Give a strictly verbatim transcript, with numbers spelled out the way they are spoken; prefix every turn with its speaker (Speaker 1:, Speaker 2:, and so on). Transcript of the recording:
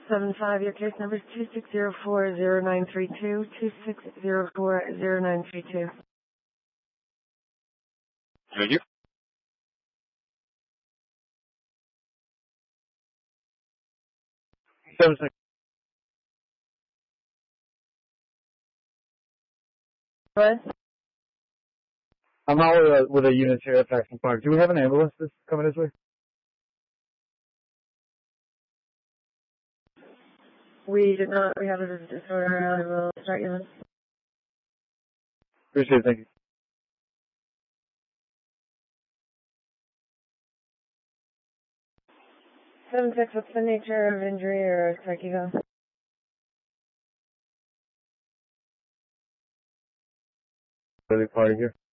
Speaker 1: seven five, your case number is two six zero four zero nine three two, two six zero four zero nine three two.
Speaker 2: Thank you. Seven six.
Speaker 1: What?
Speaker 2: I'm out with a, with a unit here at Faxon Park. Do we have an ambulance that's coming this way?
Speaker 1: We did not. We have a visitor disorder. I will start you on.
Speaker 2: Appreciate it. Thank you.
Speaker 1: seven six, what's the nature of injury or psych eval?
Speaker 2: Really party here.